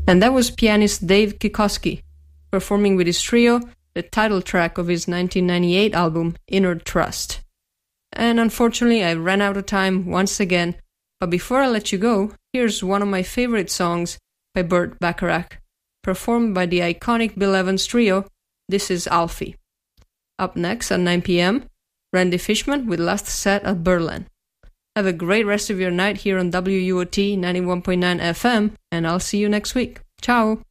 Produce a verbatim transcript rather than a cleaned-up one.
And that was pianist Dave Kikoski, performing with his trio the title track of his nineteen ninety-eight album, Inner Trust. And unfortunately, I ran out of time once again, but before I let you go, here's one of my favorite songs by Burt Bacharach, performed by the iconic Bill Evans trio. This is Alfie. Up next at nine p.m., Randy Fishman with Last Set at Berlin. Have a great rest of your night here on W U O T ninety-one point nine F M, and I'll see you next week. Ciao!